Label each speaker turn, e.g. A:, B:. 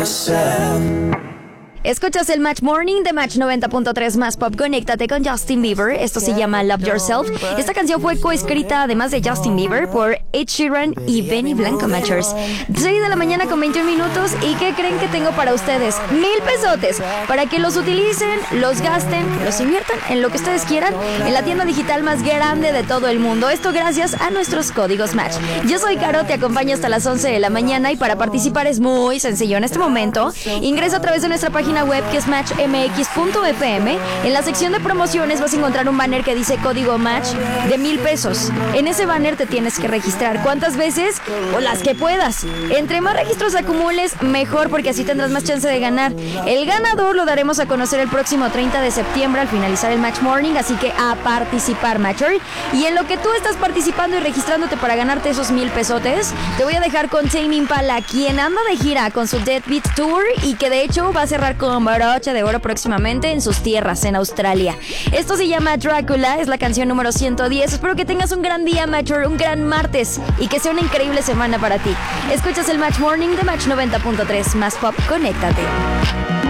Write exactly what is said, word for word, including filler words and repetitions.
A: Escuchas el Match Morning de Match noventa punto tres más Pop. Conéctate con Justin Bieber. Esto se llama Love Yourself. Esta canción fue coescrita, además de Justin Bieber, por Ed Sheeran y Benny Blanco Matchers. seis de la mañana con veintiún minutos. ¿Y qué creen que tengo para ustedes? Mil pesotes para que los utilicen, los gasten, los inviertan en lo que ustedes quieran en la tienda digital más grande de todo el mundo. Esto gracias a nuestros códigos Match. Yo soy Caro, te acompaño hasta las once de la mañana y para participar es muy sencillo. En este momento, ingresa a través de nuestra página web que es match m x punto f m. En la sección de promociones vas a encontrar un banner que dice código Match de mil pesos. En ese banner te tienes que registrar cuántas veces o las que puedas. Entre más registros acumules, mejor, porque así tendrás más chance de ganar. El ganador lo daremos a conocer el próximo treinta de septiembre al finalizar el Match Morning, así que a participar, Matcher. Y en lo que tú estás participando y registrándote para ganarte esos mil pesotes, te voy a dejar con Tame Impala, quien anda de gira con su Dead Beat Tour y que de hecho va a cerrar con broche de oro próximamente en sus tierras en Australia. Esto se llama Drácula, es la canción número ciento diez. Espero que tengas un gran día, Matcher, un gran martes y que sea una increíble semana para ti. Escuchas el Match Morning de Match noventa punto tres más Pop. Conéctate.